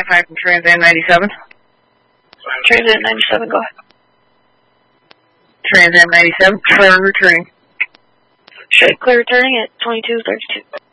Wi-Fi from Trans Am 97. Trans Am 97, go ahead. Trans Am 97, clear returning. Clear returning at 2232.